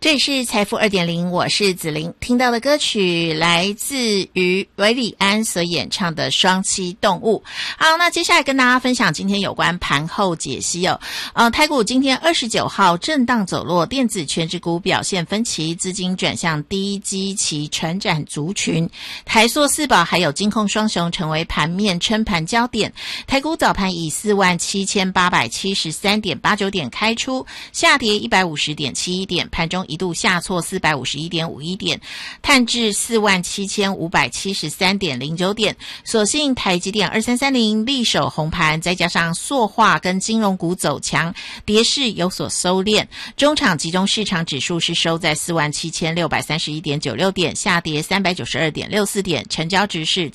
这里是财富 2.0， 我是子玲。听到的歌曲来自于韦礼安所演唱的《双栖动物》。好，那接下来跟大家分享今天有关盘后解析哦。台股今天29号震荡走弱，电子全指股表现分歧，资金转向低基期传产族群，台塑四宝还有金控双雄成为盘面撑盘焦点。台股早盘以 47,873.89 点开出，下跌 150.71 点，盘中一度下挫 451.51 点，探至 47,573.09 点。所幸台积电2330力守红盘，再加上塑化跟金融股走强，跌势有所收敛。中场集中市场指数是收在 47,631.96 点，下跌 392.64 点，成交值是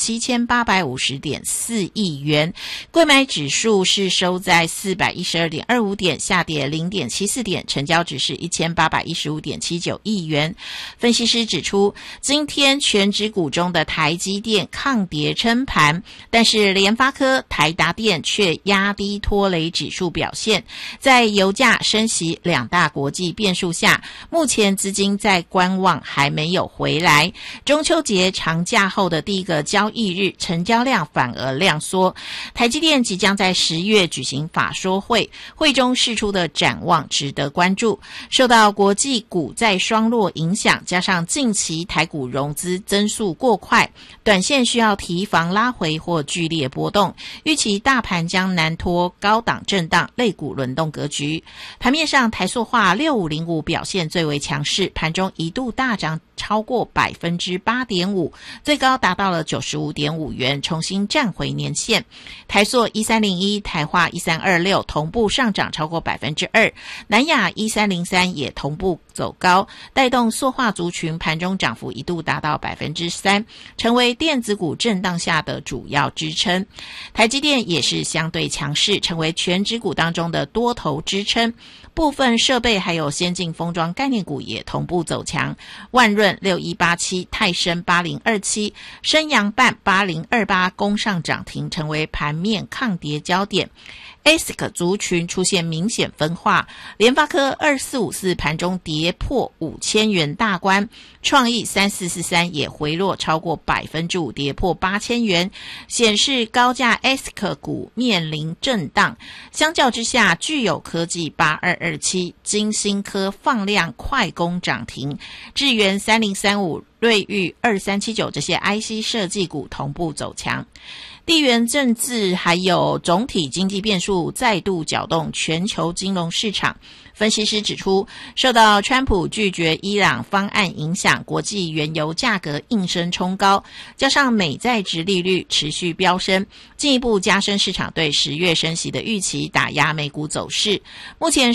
7,850.4 亿元。柜买指数是收在 412.25 点，下跌 0.74 点，成交值是 1,815.79 亿元。分析师指出，今天全指股中的台积电抗跌撑盘，但是联发科、台达电却压低拖累指数表现。在油价升息两大国际变数下，目前资金在观望，还没有回来。中秋节长假后的第一个交易日，成交量反而量缩。台积电即将在10月举行法说会，会中释出的展望值得关注。受到国际股债双弱影响，加上近期台股融资增速过快，短线需要提防拉回或剧烈波动，预期大盘将难脱高档震荡类股轮动格局。盘面上，台塑化6505表现最为强势，盘中一度大涨超过 8.5%， 最高达到了 95.5 元，重新站回年线。台塑1301、台化1326同步上涨超过 2%， 南亚1303也同步走高，带动塑化族群盘中涨幅一度达到 3%， 成为电子股震荡下的主要支撑。台积电也是相对强势，成为全指股当中的多头支撑。部分设备还有先进封装概念股也同步走强，万润6187、泰升8027、升阳半8028攻上涨停，成为盘面抗跌焦点。ASIC 族群出现明显分化，联发科2454盘中跌破5000元大关，创意3443也回落超过 5%， 跌破8000元，显示高价 ASIC 股面临震荡。相较之下，具有科技8227、金星科放量快攻涨停，智原3035、瑞昱2379这些 IC 设计股同步走强。地缘政治还有总体经济变数再度搅动全球金融市场。分析师指出，受到川普拒绝伊朗方案影响，国际原油价格应声冲高，加上美债殖利率持续飙升，进一步加深市场对10月升息的预期，打压美股走势。目前